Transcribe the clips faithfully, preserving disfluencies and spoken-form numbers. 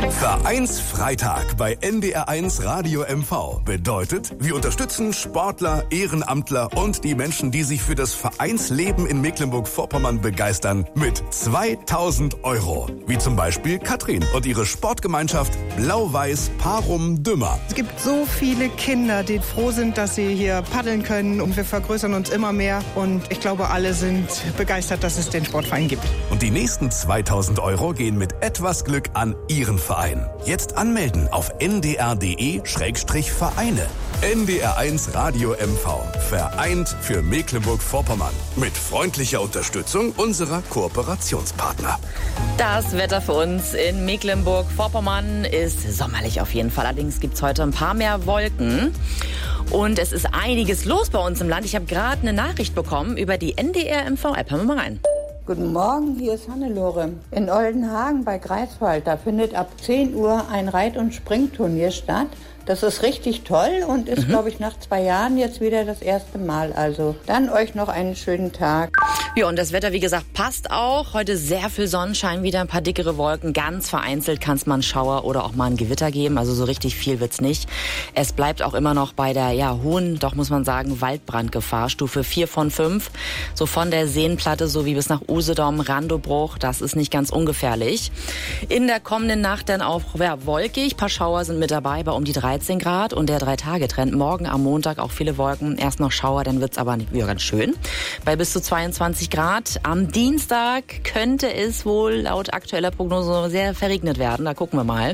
Vereinsfreitag bei N D R eins Radio M V bedeutet, wir unterstützen Sportler, Ehrenamtler und die Menschen, die sich für das Vereinsleben in Mecklenburg-Vorpommern begeistern, mit zweitausend Euro. Wie zum Beispiel Katrin und ihre Sportgemeinschaft Blau-Weiß Parum Dümmer. Es gibt so viele Kinder, die froh sind, dass sie hier paddeln können, und wir vergrößern uns immer mehr, und ich glaube, alle sind begeistert, dass es den Sportverein gibt. Und die nächsten zweitausend Euro gehen mit etwas Glück an Ihren Verein. Jetzt anmelden auf n d r punkt d e Schrägstrich Vereine. N D R eins Radio M V. Vereint für Mecklenburg-Vorpommern. Mit freundlicher Unterstützung unserer Kooperationspartner. Das Wetter für uns in Mecklenburg-Vorpommern ist sommerlich auf jeden Fall. Allerdings gibt es heute ein paar mehr Wolken. Und es ist einiges los bei uns im Land. Ich habe gerade eine Nachricht bekommen über die N D R M V-App. Hören wir mal rein. Guten Morgen, hier ist Hannelore. In Oldenhagen bei Greifswald, da findet ab zehn Uhr ein Reit- und Springturnier statt. Das ist richtig toll und ist, mhm. glaube ich, nach zwei Jahren jetzt wieder das erste Mal. Also dann euch noch einen schönen Tag. Ja, und das Wetter, wie gesagt, passt auch. Heute sehr viel Sonnenschein, wieder ein paar dickere Wolken. Ganz vereinzelt kann es mal einen Schauer oder auch mal ein Gewitter geben. Also so richtig viel wird's nicht. Es bleibt auch immer noch bei der ja hohen, doch muss man sagen, Waldbrandgefahr. Stufe vier von fünf. So von der Seenplatte sowie bis nach Usedom, Randobruch. Das ist nicht ganz ungefährlich. In der kommenden Nacht dann auch ja, wolkig. Ein paar Schauer sind mit dabei bei um die dreizehn Grad. Und der Drei-Tage-Trend morgen am Montag auch viele Wolken. Erst noch Schauer, dann wird's aber wieder ganz schön. Bei bis zu zweiundzwanzig Grad. Am Dienstag könnte es wohl laut aktueller Prognose sehr verregnet werden. Da gucken wir mal.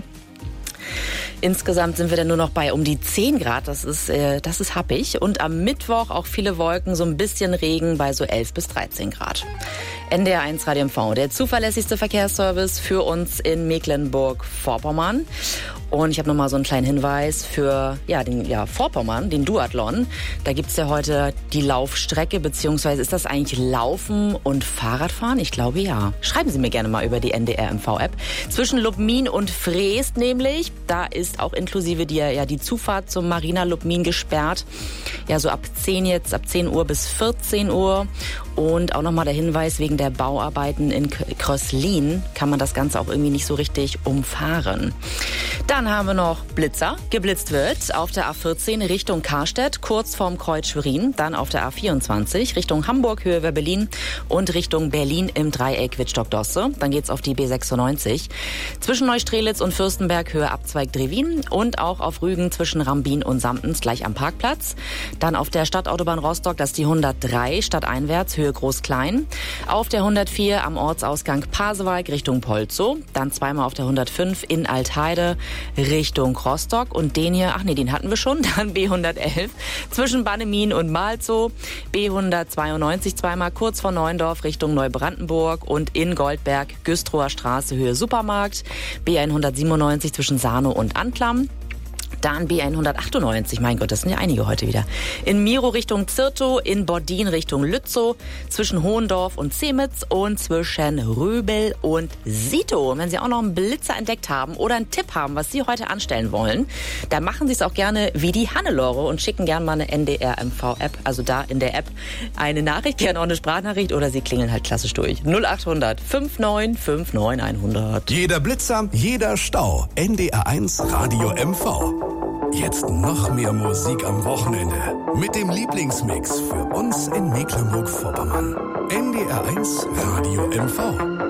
Insgesamt sind wir dann nur noch bei um die zehn Grad. Das ist, äh, das ist happig. Und am Mittwoch auch viele Wolken, so ein bisschen Regen bei so elf bis dreizehn Grad. N D R eins Radio M V, der zuverlässigste Verkehrsservice für uns in Mecklenburg-Vorpommern. Und ich habe nochmal so einen kleinen Hinweis für ja, den ja, Vorpommern, den Duathlon. Da gibt's ja heute die Laufstrecke, beziehungsweise ist das eigentlich Laufen und Fahrradfahren? Ich glaube ja. Schreiben Sie mir gerne mal über die N D R M V-App. Zwischen Lubmin und Freest nämlich, da ist auch inklusive die, ja, die Zufahrt zum Marina Lubmin gesperrt. Ja, so ab zehn jetzt, ab zehn Uhr bis vierzehn Uhr. Und auch nochmal der Hinweis, wegen der Bauarbeiten in Kröslin kann man das Ganze auch irgendwie nicht so richtig umfahren. Dann haben wir noch Blitzer. Geblitzt wird auf der A vierzehn Richtung Karstedt, kurz vorm Kreuz Schwerin. Dann auf der A vierundzwanzig Richtung Hamburg, Höhe über Berlin. Und Richtung Berlin im Dreieck Wittstock-Dosse. Dann geht's auf die B sechsundneunzig. Zwischen Neustrelitz und Fürstenberg, Höhe Abzweig Drewin. Und auch auf Rügen zwischen Rambin und Samtens, gleich am Parkplatz. Dann auf der Stadtautobahn Rostock, das ist die hundertdrei, stadteinwärts, Höhe Groß-Klein. Auf der hundertvier am Ortsausgang Pasewalk Richtung Polzow. Dann zweimal auf der hundertfünf in Altheide Richtung Rostock. Und den hier, ach nee, den hatten wir schon. Dann B hundertelf zwischen Bannemin und Malzow. B hundertzweiundneunzig zweimal kurz vor Neuendorf Richtung Neubrandenburg. Und in Goldberg Güstrower Straße Höhe Supermarkt. B hundertsiebenundneunzig zwischen Sarnow und Antlam. Dann B hundertachtundneunzig, mein Gott, das sind ja einige heute wieder. In Miro Richtung Zirtow, in Bordin Richtung Lützow, zwischen Hohendorf und Zemitz und zwischen Röbel und Sito. Und wenn Sie auch noch einen Blitzer entdeckt haben oder einen Tipp haben, was Sie heute anstellen wollen, dann machen Sie es auch gerne wie die Hannelore und schicken gerne mal eine N D R M V-App, also da in der App eine Nachricht, gerne auch eine Sprachnachricht oder Sie klingeln halt klassisch durch. null achthundert neunundfünfzig neunundfünfzig hundert. Jeder Blitzer, jeder Stau. N D R eins Radio M V. Jetzt noch mehr Musik am Wochenende. Mit dem Lieblingsmix für uns in Mecklenburg-Vorpommern. N D R eins Radio M V.